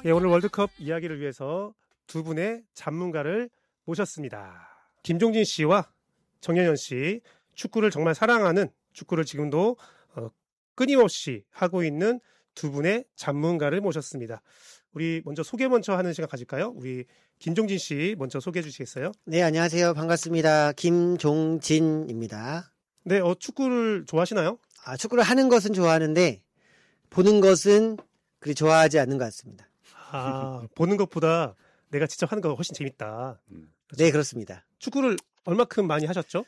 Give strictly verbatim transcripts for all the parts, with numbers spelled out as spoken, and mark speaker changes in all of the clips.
Speaker 1: 예, 오늘 월드컵 이야기를 위해서 두 분의 전문가를 모셨습니다. 김종진 씨와 정현현 씨, 축구를 정말 사랑하는, 축구를 지금도 어, 끊임없이 하고 있는 두 분의 전문가를 모셨습니다. 우리 먼저 소개 먼저 하는 시간 가질까요? 우리 김종진 씨 먼저 소개해 주시겠어요?
Speaker 2: 네, 안녕하세요. 반갑습니다. 김종진입니다.
Speaker 1: 네, 어, 축구를 좋아하시나요?
Speaker 2: 아, 축구를 하는 것은 좋아하는데 보는 것은 그리 좋아하지 않는 것 같습니다.
Speaker 1: 아, 보는 것보다 내가 직접 하는 거 훨씬 재밌다.
Speaker 2: 그렇죠? 네, 그렇습니다.
Speaker 1: 축구를 얼마큼 많이 하셨죠?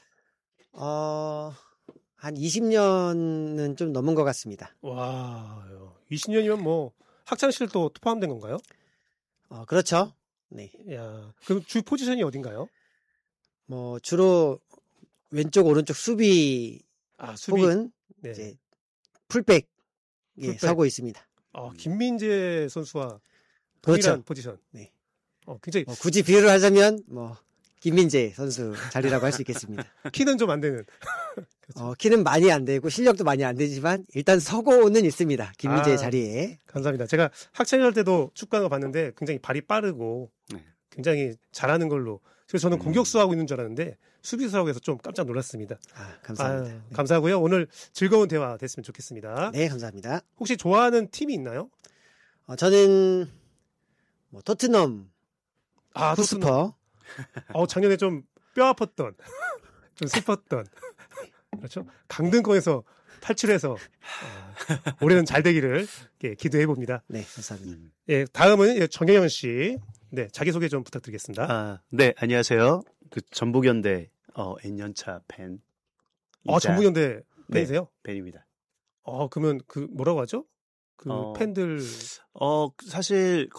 Speaker 2: 어, 한 이십 년은 좀 넘은 것 같습니다.
Speaker 1: 와, 이십 년이면 뭐 학창시절도 포함된 건가요?
Speaker 2: 어, 그렇죠. 네.
Speaker 1: 야, 그럼 주 포지션이 어딘가요?
Speaker 2: 뭐 주로 왼쪽 오른쪽 수비,
Speaker 1: 아, 수비.
Speaker 2: 혹은
Speaker 1: 네.
Speaker 2: 이제 풀백, 예,
Speaker 1: 풀백.
Speaker 2: 서고 있습니다.
Speaker 1: 어, 김민재 선수와
Speaker 2: 그렇죠.
Speaker 1: 동일한 포지션.
Speaker 2: 네.
Speaker 1: 어, 굉장히
Speaker 2: 뭐 굳이 비유를 하자면 뭐 김민재 선수 자리라고 할 수 있겠습니다.
Speaker 1: 키는 좀 안 되는.
Speaker 2: 어, 키는 많이 안 되고 실력도 많이 안 되지만 일단 서고는 있습니다. 김민재의
Speaker 1: 아,
Speaker 2: 자리에.
Speaker 1: 감사합니다. 제가 학창시절 때도 축구하는 거 봤는데 굉장히 발이 빠르고
Speaker 3: 네.
Speaker 1: 굉장히 잘하는 걸로. 그래서 저는
Speaker 3: 음.
Speaker 1: 공격수 하고 있는 줄 알았는데 수비수라고 해서 좀 깜짝 놀랐습니다.
Speaker 2: 아, 감사합니다.
Speaker 1: 아, 감사하고요. 오늘 즐거운 대화 됐으면 좋겠습니다.
Speaker 2: 네, 감사합니다.
Speaker 1: 혹시 좋아하는 팀이 있나요?
Speaker 2: 어, 저는 뭐 토트넘
Speaker 1: 아,
Speaker 2: 후스퍼.
Speaker 1: 어, 작년에 좀 뼈 아팠던, 좀 슬펐던, 그렇죠? 강등권에서 탈출해서 어, 올해는 잘 되기를 예, 기도해 봅니다.
Speaker 2: 네, 감사합니다.
Speaker 3: 음.
Speaker 1: 예, 다음은 예, 정혜연 씨, 네, 자기 소개 좀 부탁드리겠습니다.
Speaker 3: 아, 네, 안녕하세요. 그 전북현대 어, N년차 팬.
Speaker 1: 아, 전북현대 팬이세요?
Speaker 3: 네, 팬입니다.
Speaker 1: 어, 그러면 그 뭐라고 하죠? 그
Speaker 3: 어,
Speaker 1: 팬들
Speaker 3: 어, 사실